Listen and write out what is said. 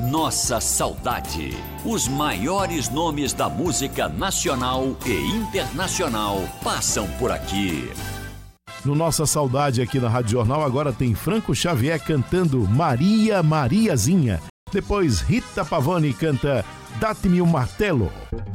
Nossa Saudade. Os maiores nomes da música nacional e internacional passam por aqui. No Nossa Saudade aqui na Rádio Jornal agora tem Franco Xavier cantando Maria, Mariazinha. Depois Rita Pavani canta Date-me um martelo.